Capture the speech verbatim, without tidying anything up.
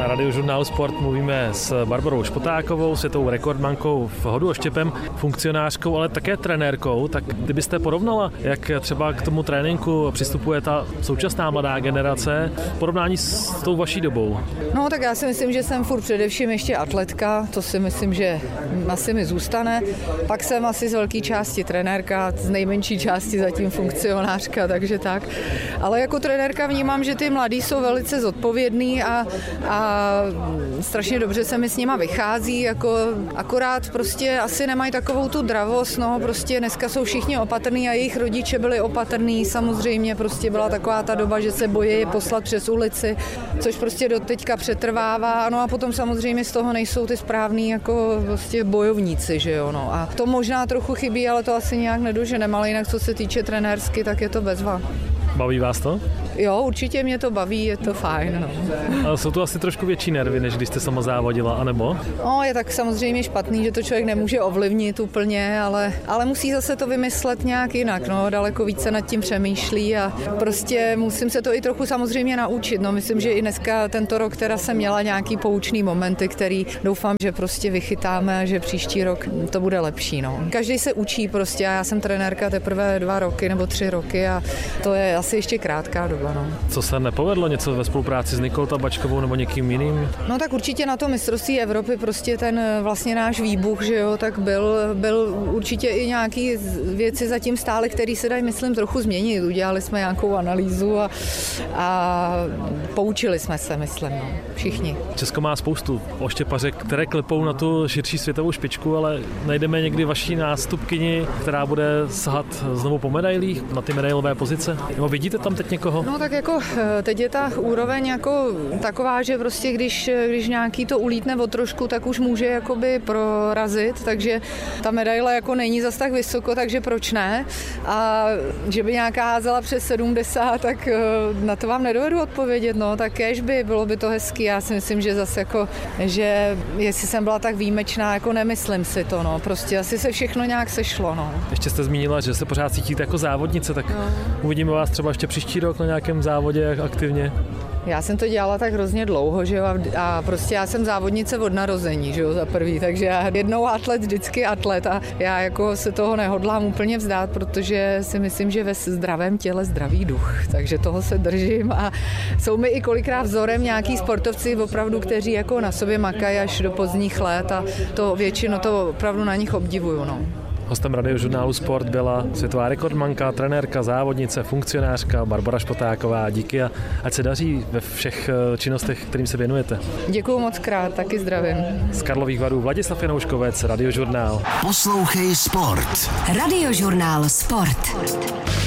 Radiožurnálu Sport mluvíme s Barborou Špotákovou, světovou rekordmankou v hodu oštěpem, funkcionářkou, ale také trenérkou. Tak kdybyste porovnala, jak třeba k tomu tréninku přistupuje ta současná mladá generace v porovnání s tou vaší dobou? No tak já si myslím, že jsem furt především ještě atletka, to si myslím, že asi mi zůstane. Pak jsem asi z velké části trenérka, z nejmenší části zatím funkcionářka, takže tak. Ale jako trenérka vnímám, že ty mladí jsou velice zodpovědní a, a strašně dobře se mi s nima vychází, jako akorát prostě asi nemají takovou tu dravost, no prostě dneska jsou všichni opatrní a jejich rodiče byli opatrní, samozřejmě prostě byla taková ta doba, že se bojí poslat přes ulici, což prostě do teďka přetrvává, no a potom samozřejmě z toho nejsou ty správný jako prostě bojovníci, že jo, no a to možná trochu chybí, ale to asi nějak nedoženeme, ale jinak co se týče trenérsky, tak je to bezva. Baví vás to? Jo, určitě mě to baví, je to fajn. No. Ale jsou to asi trošku větší nervy, než když jste sama závodila, anebo? No, je tak samozřejmě špatný, že to člověk nemůže ovlivnit úplně, ale, ale musí zase to vymyslet nějak jinak, no, daleko více nad tím přemýšlí a prostě musím se to i trochu samozřejmě naučit, no, myslím, že i dneska tento rok teda jsem měla nějaký poučný momenty, který doufám, že prostě vychytáme a že příští rok to bude lepší, no. Každý se učí prostě a já jsem trenérka teprve dva roky nebo tři roky a to je asi ještě krátká doba. No. Co se nepovedlo? Něco ve spolupráci s Nikou Tabačkovou nebo někým jiným? No tak určitě na to mistrovství Evropy prostě ten vlastně náš výbuch, že jo, tak byl, byl určitě i nějaký věci zatím stále, které se dají, myslím, trochu změnit. Udělali jsme nějakou analýzu a, a poučili jsme se, myslím, no, všichni. Česko má spoustu oštěpařek, které klepou na tu širší světovou špičku, ale najdeme někdy vaší nástupkyni, která bude sahat znovu po medailích na ty medailové pozice? Nebo vidíte tam teď někoho? No tak jako teď je ta úroveň jako taková, že prostě když, když nějaký to ulítne o trošku, tak už může jakoby prorazit, takže ta medaile jako není zas tak vysoko, takže proč ne? A že by nějaká házela přes sedmdesát, tak na to vám nedovedu odpovědět, no, tak kéž by, bylo by to hezký, já si myslím, že zase jako, že jestli jsem byla tak výjimečná, jako nemyslím si to, no, prostě asi se všechno nějak sešlo, no. Ještě jste zmínila, že se pořád cítíte jako závodnice, tak no. Uvidíme vás třeba ještě příští rok na nějakém závodě aktivně. Já jsem to dělala tak hrozně dlouho, že jo, a prostě já jsem závodnice od narození, že jo, za prvý, takže já jednou atlet, vždycky atlet a já jako se toho nehodlám úplně vzdát, protože si myslím, že ve zdravém těle zdravý duch, takže toho se držím a jsou mi i kolikrát vzorem nějaký sportovci opravdu, kteří jako na sobě makají až do pozdních let a to většinou to opravdu na nich obdivuju, no. Hostem Radiožurnálu Sport byla světová rekordmanka, trenérka, závodnice, funkcionářka Barbora Špotáková. Díky a ať se daří ve všech činnostech, kterým se věnujete. Děkuju moc krát, taky zdravím. Z Karlových Varů Vladislav Janouškovec, Radiožurnál. Poslouchej Sport. Radiožurnál Sport.